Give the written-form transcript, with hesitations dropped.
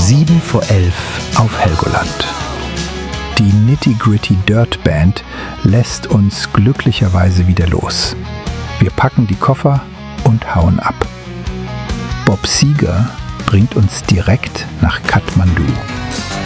7 vor 11 auf Helgoland. Die Nitty Gritty Dirt Band lässt uns glücklicherweise wieder los. Wir packen die Koffer und hauen ab. Bob Seger bringt uns direkt nach Kathmandu.